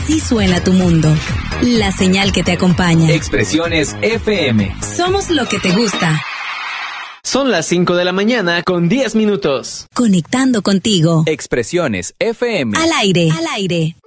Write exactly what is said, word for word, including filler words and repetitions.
Así suena tu mundo. La señal que te acompaña. Expresiones F M. Somos lo que te gusta. Son las cinco de la mañana con diez minutos. Conectando contigo. Expresiones F M. Al aire. Al aire.